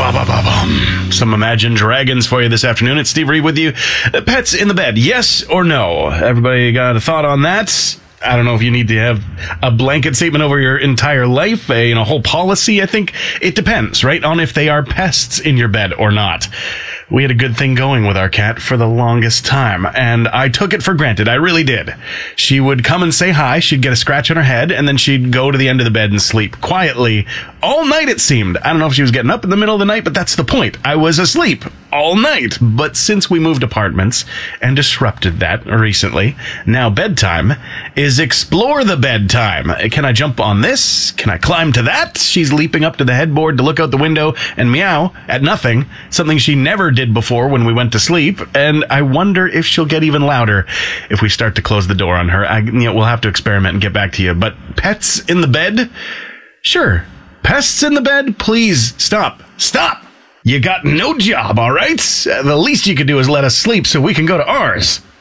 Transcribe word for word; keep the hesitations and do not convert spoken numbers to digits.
Ba-ba-ba-bum. Some Imagine Dragons for you this afternoon. It's Steve Reed with you. Uh, Pets in the bed, yes or no? Everybody got a thought on that? I don't know if you need to have a blanket statement over your entire life, a you know, whole policy. I think it depends, right, on if they are pests in your bed or not. We had a good thing going with our cat for the longest time, and I took it for granted. I really did. She would come and say hi, she'd get a scratch on her head, and then she'd go to the end of the bed and sleep quietly all night, it seemed. I don't know if she was getting up in the middle of the night, but that's the point. I was asleep all night. But since we moved apartments and disrupted that recently, now bedtime is explore the bedtime. Can I jump on this? Can I climb to that? She's leaping up to the headboard to look out the window and meow at nothing, something she never did before when we went to sleep, and I wonder if she'll get even louder if we start to close the door on her. I, you know, we'll have to experiment and get back to you. But pets in the bed? Sure. Pests in the bed? Please stop. Stop! You got no job, all right? Uh, the least you could do is let us sleep so we can go to ours.